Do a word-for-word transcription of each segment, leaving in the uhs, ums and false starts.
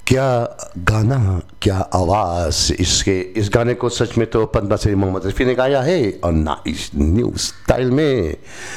क्या गाना, क्या आवाज़। इसके इस गाने को सच में तो पद्मा श्री मोहम्मद रफ़ी ने गाया है और ना इस न्यू स्टाइल में।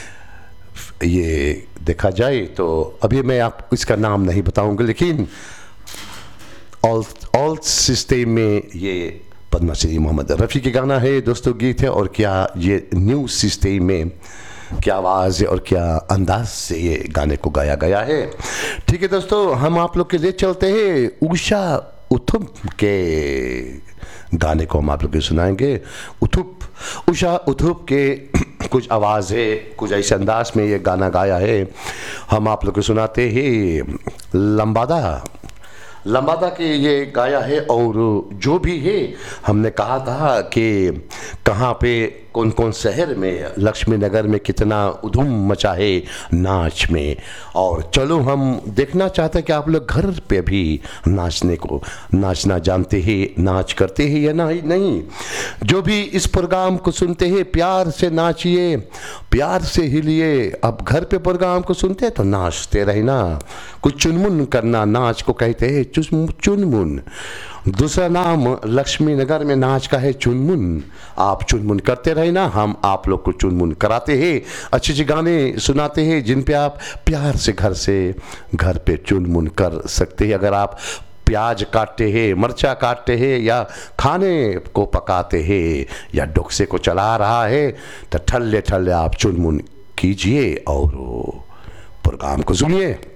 ये देखा जाए तो अभी मैं आपको इसका नाम नहीं बताऊंगा, लेकिन ऑल ऑल सिस्टम में ये पद्मा श्री मोहम्मद रफ़ी के गाना है दोस्तों, गीत है। और क्या ये न्यू सिस्टम में क्या आवाज़ है और क्या अंदाज से ये गाने को गाया गया है। ठीक है दोस्तों, हम आप लोग के लिए चलते हैं उषा उत्थुप के गाने को हम आप लोग को सुनाएंगे। उत्थुप उषा उत्थुप के कुछ आवाज़ है, कुछ ऐसे अंदाज में ये गाना गाया है। हम आप लोग को सुनाते हैं लंबादा लंबादा के ये गाया है। और जो भी है, हमने कहा था कि कहाँ पे कौन कौन शहर में, लक्ष्मी नगर में कितना उधूम मचा है नाच में। और चलो हम देखना चाहते हैं कि आप लोग घर पे भी नाचने को नाचना जानते हैं, नाच करते हैं या नहीं नहीं। जो भी इस प्रोग्राम को सुनते हैं प्यार से नाचिए, प्यार से हिलिए। अब घर पे प्रोग्राम को सुनते हैं तो नाचते रहना, कुछ चुनमुन करना, नाच को कहते हैं चुनमुन। दूसरा नाम लक्ष्मी नगर में नाच का है चुनमुन। आप चुनमुन करते रहे ना, हम आप लोग को चुनमुन कराते हैं, अच्छे अच्छे गाने सुनाते हैं जिन पे आप प्यार से घर से घर पे चुनमुन कर सकते हैं। अगर आप प्याज काटते हैं, मरचा काटते हैं, या खाने को पकाते हैं, या डोक्से को चला रहा है, तो ठल्ले ठल्ले आप चुनमुन कीजिए और प्रोग्राम को सुनिए।